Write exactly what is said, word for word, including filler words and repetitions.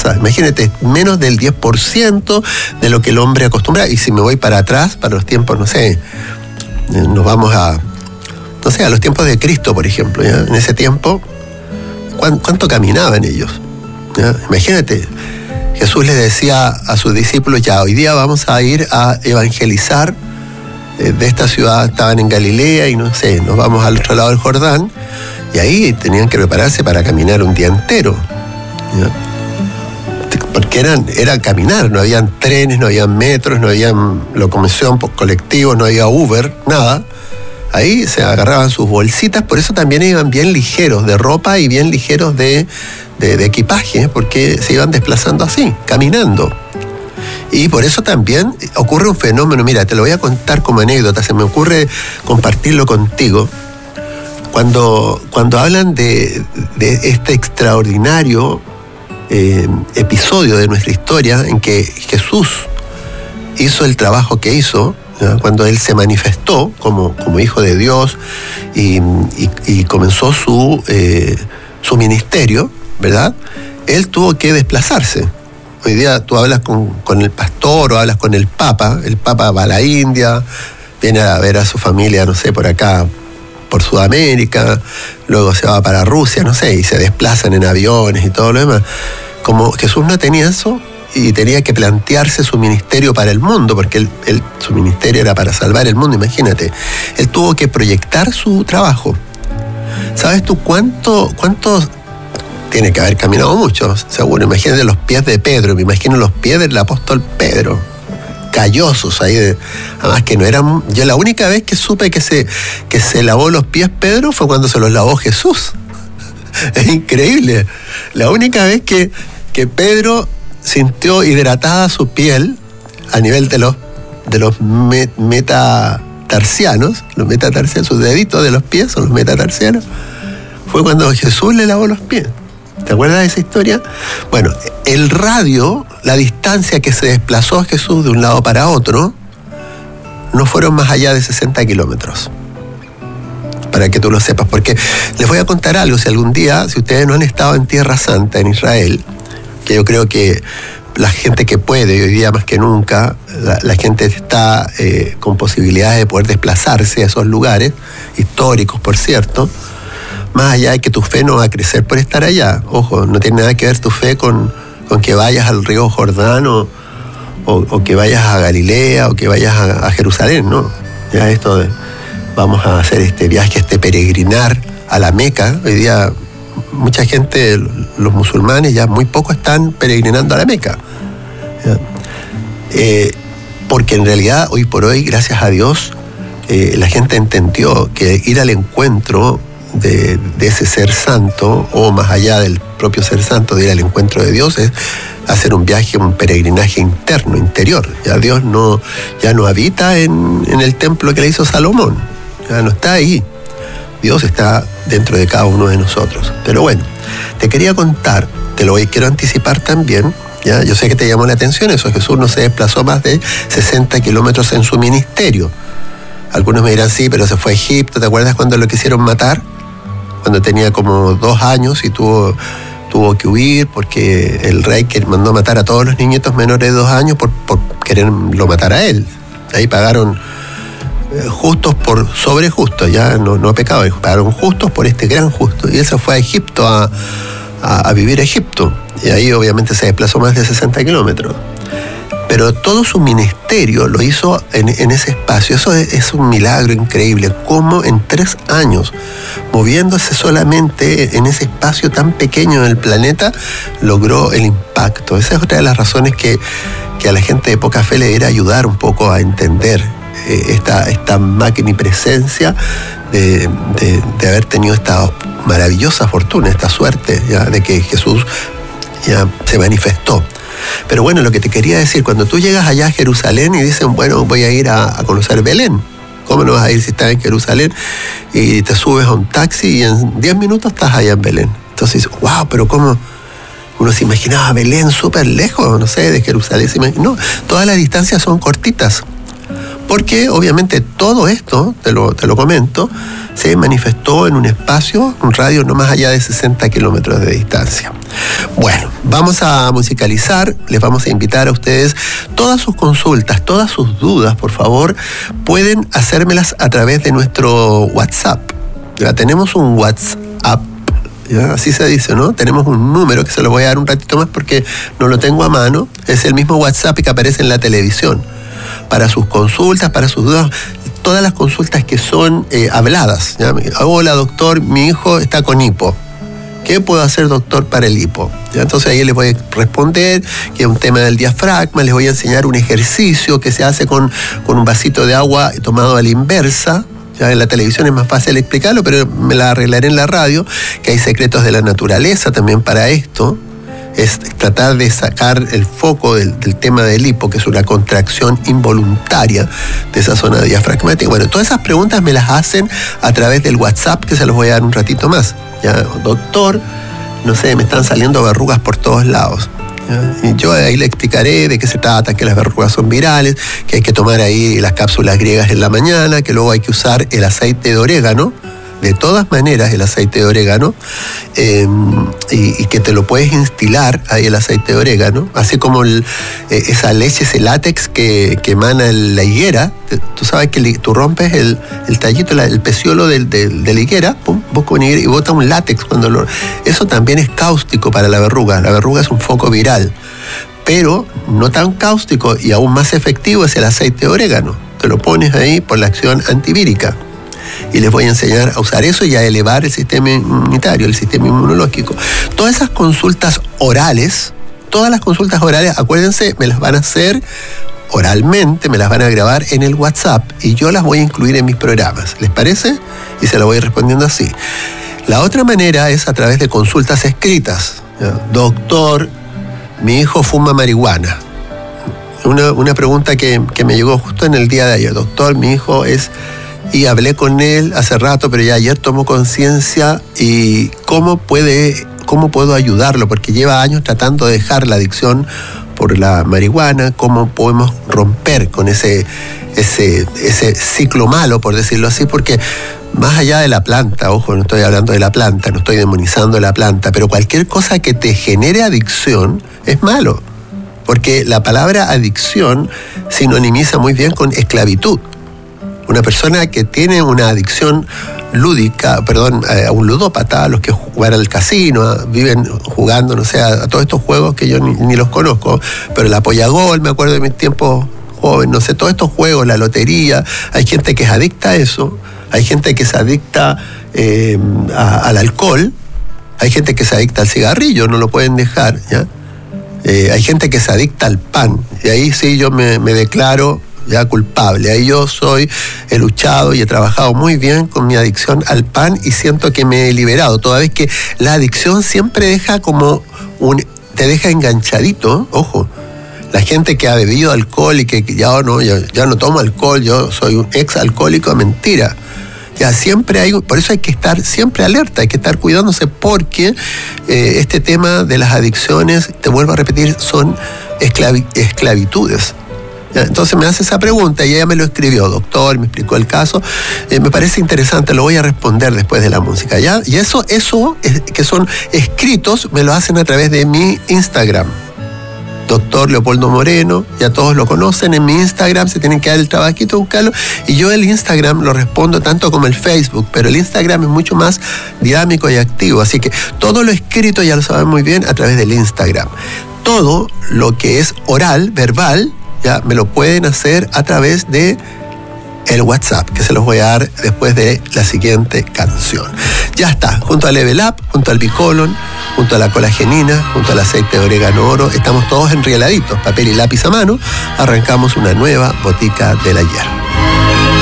cosas. Imagínate, menos del diez por ciento de lo que el hombre acostumbra. Y si me voy para atrás, para los tiempos, no sé, nos vamos a, no sé, a los tiempos de Cristo, por ejemplo, ¿ya? En ese tiempo, ¿cuánto caminaban ellos? ¿Ya? Imagínate, Jesús les decía a sus discípulos, ya, hoy día vamos a ir a evangelizar eh, de esta ciudad, estaban en Galilea y no sé, nos vamos al otro lado del Jordán, y ahí tenían que prepararse para caminar un día entero, ¿ya? Porque eran, era caminar, no habían trenes, no habían metros, no había locomoción por colectivos, no había Uber, nada. Ahí se agarraban sus bolsitas, por eso también iban bien ligeros de ropa y bien ligeros de, de, de equipaje, porque se iban desplazando así, caminando. Y por eso también ocurre un fenómeno, mira, te lo voy a contar como anécdota, se me ocurre compartirlo contigo. Cuando, cuando hablan de, de este extraordinario eh, episodio de nuestra historia en que Jesús hizo el trabajo que hizo, ¿ya? Cuando Él se manifestó como, como Hijo de Dios y, y, y comenzó su, eh, su ministerio, ¿verdad? Él tuvo que desplazarse. Hoy día tú hablas con, con el pastor o hablas con el Papa, el Papa va a la India, viene a ver a su familia, no sé, por acá, por Sudamérica, luego se va para Rusia, no sé, y se desplazan en aviones y todo lo demás. Como Jesús no tenía eso y tenía que plantearse su ministerio para el mundo, porque él, él, su ministerio era para salvar el mundo, imagínate. Él tuvo que proyectar su trabajo. ¿Sabes tú cuánto, cuánto tiene que haber caminado mucho? Seguro, imagínate los pies de Pedro, me imagino los pies del apóstol Pedro, callosos ahí, de, además que no eran, yo la única vez que supe que se, que se lavó los pies Pedro fue cuando se los lavó Jesús. Es increíble, la única vez que, que Pedro sintió hidratada su piel a nivel de los, de los met, metatarsianos, los metatarsianos, sus deditos de los pies son los metatarsianos, fue cuando Jesús le lavó los pies. ¿Te acuerdas de esa historia? Bueno, el radio, la distancia que se desplazó a Jesús de un lado para otro, no fueron más allá de sesenta kilómetros. Para que tú lo sepas, porque les voy a contar algo. Si algún día, si ustedes no han estado en Tierra Santa, en Israel, que yo creo que la gente que puede, y hoy día más que nunca, la, la gente está eh, con posibilidades de poder desplazarse a esos lugares, históricos por cierto, más allá de que tu fe no va a crecer por estar allá. Ojo, no tiene nada que ver tu fe con, con que vayas al río Jordán o, o, o que vayas a Galilea o que vayas a, a Jerusalén, ¿no? Ya esto de, vamos a hacer este viaje, este peregrinar a la Meca. Hoy día mucha gente, los musulmanes ya muy poco están peregrinando a la Meca. Eh, porque en realidad hoy por hoy, gracias a Dios, eh, la gente entendió que ir al encuentro De, de ese ser santo, o más allá del propio ser santo, de ir al encuentro de Dios, es hacer un viaje, un peregrinaje interno, interior. Ya Dios no, ya no habita en, en el templo que le hizo Salomón, ya no está ahí. Dios está dentro de cada uno de nosotros. Pero bueno, te quería contar, te lo quiero anticipar también, ya, yo sé que te llamó la atención eso, Jesús no se desplazó más de sesenta kilómetros en su ministerio. Algunos me dirán, sí, pero se fue a Egipto, ¿te acuerdas cuando lo quisieron matar? Cuando tenía como dos años y tuvo, tuvo que huir porque el rey que mandó matar a todos los niñitos menores de dos años por, por quererlo matar a él. Ahí pagaron eh, justos por sobre justos, ya no, no pecado, pagaron justos por este gran justo. Y él se fue a Egipto a, a, a vivir a Egipto. Y ahí obviamente se desplazó más de sesenta kilómetros. Pero todo su ministerio lo hizo en, en ese espacio. Eso es, es un milagro increíble. Cómo en tres años, moviéndose solamente en ese espacio tan pequeño del planeta, logró el impacto. Esa es otra de las razones que, que a la gente de poca fe le debería ayudar un poco a entender eh, esta, esta magnipresencia de, de, de haber tenido esta maravillosa fortuna, esta suerte, ya, de que Jesús ya se manifestó. Pero bueno, lo que te quería decir, cuando tú llegas allá a Jerusalén y dicen, bueno, voy a ir a, a conocer Belén. ¿Cómo no vas a ir si estás en Jerusalén? Y te subes a un taxi y en diez minutos estás allá en Belén. Entonces dices, wow, pero ¿cómo? Uno se imaginaba Belén súper lejos, no sé, de Jerusalén. No, todas las distancias son cortitas. Porque obviamente todo esto, te lo, te lo comento, se manifestó en un espacio, un radio no más allá de sesenta kilómetros de distancia. Bueno, Vamos a musicalizar, les vamos a invitar a ustedes todas sus consultas, todas sus dudas, por favor, pueden hacérmelas a través de nuestro WhatsApp. Ya tenemos un WhatsApp, ¿ya? Así se dice, ¿no? Tenemos un número que se lo voy a dar un ratito más porque no lo tengo a mano. Es el mismo WhatsApp que aparece en la televisión. Para sus consultas, para sus dudas, todas las consultas que son eh, habladas. ¿Ya? Hola, doctor, mi hijo está con hipo. ¿Qué puedo hacer, doctor, para el hipo? ¿Ya? Entonces ahí les voy a responder que es un tema del diafragma, les voy a enseñar un ejercicio que se hace con, con un vasito de agua tomado a la inversa. Ya en la televisión es más fácil explicarlo, pero me la arreglaré en la radio, que hay secretos de la naturaleza también para esto. Es tratar de sacar el foco del, del tema del hipo, que es una contracción involuntaria de esa zona diafragmática. Bueno, todas esas preguntas me las hacen a través del WhatsApp, que se los voy a dar un ratito más. Ya, doctor, no sé, me están saliendo verrugas por todos lados. ¿Ya? Y yo ahí le explicaré de qué se trata, que las verrugas son virales, que hay que tomar ahí las cápsulas griegas en la mañana, que luego hay que usar el aceite de orégano. De todas maneras, el aceite de orégano, eh, y, y que te lo puedes instilar ahí el aceite de orégano, así como el, eh, esa leche, ese látex que, que emana la higuera. Tú sabes que tú rompes el, el tallito, la, el peciolo de, de, de la higuera, pum, busca una higuera y bota un látex cuando lo. Eso también es cáustico para la verruga. La verruga es un foco viral, pero no tan cáustico y aún más efectivo es el aceite de orégano. Te lo pones ahí por la acción antivírica. Y les voy a enseñar a usar eso y a elevar el sistema inmunitario, el sistema inmunológico. Todas esas consultas orales, todas las consultas orales, acuérdense, me las van a hacer oralmente, me las van a grabar en el WhatsApp y yo las voy a incluir en mis programas. ¿Les parece? Y se lo voy respondiendo así. La otra manera es a través de consultas escritas. ¿Ya? Doctor, mi hijo fuma marihuana. Una, una pregunta que, que me llegó justo en el día de ayer. Doctor, mi hijo es... Y hablé con él hace rato, pero ya ayer tomó conciencia y cómo puede, cómo puedo ayudarlo, porque lleva años tratando de dejar la adicción por la marihuana, cómo podemos romper con ese, ese, ese ciclo malo, por decirlo así, porque más allá de la planta, ojo, no estoy hablando de la planta, no estoy demonizando la planta, pero cualquier cosa que te genere adicción es malo, porque la palabra adicción sinonimiza muy bien con esclavitud. Una persona que tiene una adicción lúdica, perdón, a un ludópata, a los que juegan al casino, a, viven jugando, no sé, a, a todos estos juegos que yo ni, ni los conozco, pero el apoyagol, me acuerdo de mis tiempos joven, no sé, todos estos juegos, la lotería, hay gente que es adicta a eso, hay gente que se adicta eh, a, al alcohol, hay gente que se adicta al cigarrillo, no lo pueden dejar, ¿ya? Eh, hay gente que se adicta al pan, y ahí sí yo me, me declaro ya culpable. Ahí yo soy, he luchado y he trabajado muy bien con mi adicción al pan y siento que me he liberado, toda vez que la adicción siempre deja como un, te deja enganchadito, ojo. La gente que ha bebido alcohol y que ya no, ya, ya no tomo alcohol, yo soy un ex alcohólico, mentira. Ya siempre hay, por eso hay que estar siempre alerta, hay que estar cuidándose porque eh, este tema de las adicciones, te vuelvo a repetir, son esclavi, esclavitudes. Ya, entonces me hace esa pregunta y ella me lo escribió, doctor, me explicó el caso, eh, me parece interesante, lo voy a responder después de la música, ¿ya? Y eso, eso es, que son escritos, me lo hacen a través de mi Instagram. Doctor Leopoldo Moreno, ya todos lo conocen, en mi Instagram se tienen que dar el trabajito de buscarlo, y yo el Instagram lo respondo tanto como el Facebook, pero el Instagram es mucho más dinámico y activo, así que todo lo escrito ya lo saben muy bien a través del Instagram. Todo lo que es oral, verbal, ya me lo pueden hacer a través de el WhatsApp, que se los voy a dar después de la siguiente canción. Ya está, junto al Level Up, junto al Bicolon, junto a la colagenina, junto al aceite de orégano oro, estamos todos enrieladitos, papel y lápiz a mano, arrancamos una nueva botica del ayer.